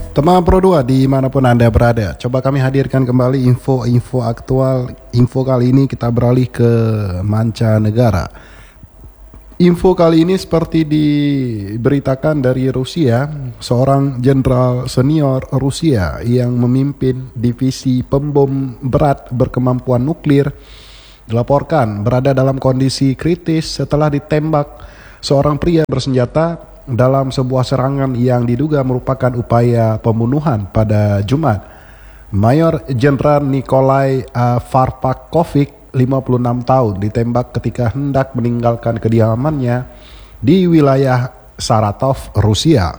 Teman Pro 2 dimanapun Anda berada, coba kami hadirkan kembali info aktual. Info kali ini kita beralih ke mancanegara. Info kali ini seperti diberitakan dari Rusia, seorang jenderal senior Rusia yang memimpin divisi pembom berat berkemampuan nuklir dilaporkan berada dalam kondisi kritis setelah ditembak seorang pria bersenjata dalam sebuah serangan yang diduga merupakan upaya pembunuhan pada Jumat. Mayor Jenderal Nikolai Varpakovic, 56 tahun, ditembak ketika hendak meninggalkan kediamannya di wilayah Saratov, Rusia.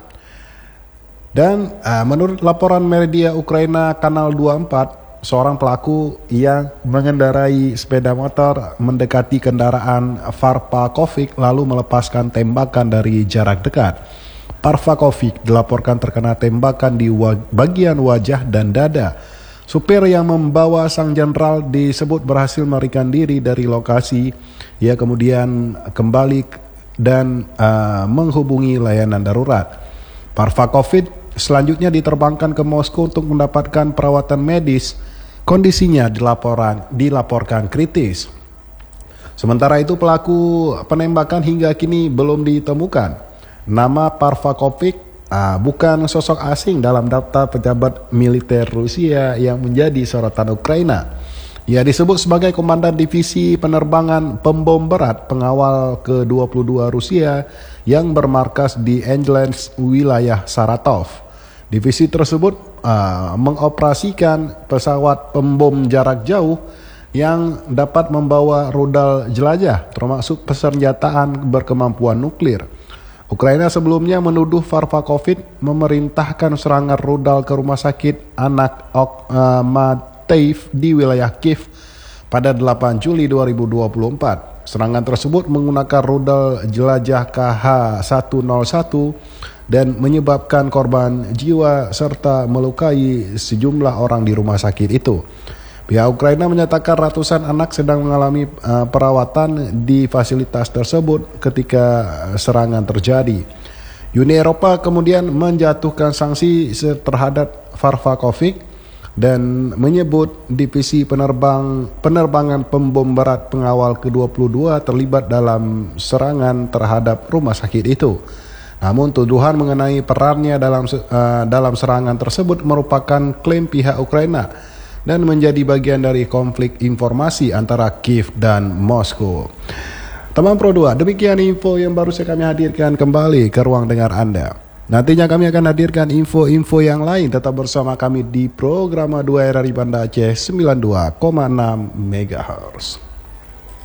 Dan menurut laporan media Ukraina Kanal 24, seorang pelaku yang mengendarai sepeda motor mendekati kendaraan Varpakovic lalu melepaskan tembakan dari jarak dekat. Varpakovic dilaporkan terkena tembakan di bagian wajah dan dada. Supir yang membawa sang jenderal disebut berhasil melarikan diri dari lokasi. Ia kemudian kembali dan menghubungi layanan darurat. Varpakovic selanjutnya diterbangkan ke Moskow untuk mendapatkan perawatan medis. Kondisinya dilaporkan kritis. Sementara itu pelaku penembakan hingga kini belum ditemukan. Nama Varpakovic bukan sosok asing dalam daftar pejabat militer Rusia yang menjadi sorotan Ukraina. Ia disebut sebagai komandan divisi penerbangan pembom berat pengawal ke-22 Rusia yang bermarkas di Angels, wilayah Saratov. Divisi tersebut mengoperasikan pesawat pembom jarak jauh yang dapat membawa rudal jelajah, termasuk persenjataan berkemampuan nuklir. Ukraina sebelumnya menuduh Varpakovic memerintahkan serangan rudal ke rumah sakit anak Mateev di wilayah Kiev pada 8 Juli 2024. Serangan tersebut menggunakan rudal jelajah KH-101 dan menyebabkan korban jiwa serta melukai sejumlah orang di rumah sakit itu. Pihak Ukraina menyatakan ratusan anak sedang mengalami perawatan di fasilitas tersebut ketika serangan terjadi. Uni Eropa kemudian menjatuhkan sanksi terhadap Varpakovic dan menyebut divisi penerbangan pembom berat pengawal ke-22 terlibat dalam serangan terhadap rumah sakit itu. Namun tuduhan mengenai perannya dalam serangan tersebut merupakan klaim pihak Ukraina dan menjadi bagian dari konflik informasi antara Kiev dan Moskow. Teman Pro 2, demikian info yang baru saya kami hadirkan kembali ke ruang dengar Anda. Nantinya kami akan hadirkan info-info yang lain. Tetap bersama kami di program 2 RRI Banda Aceh 92,6 MHz.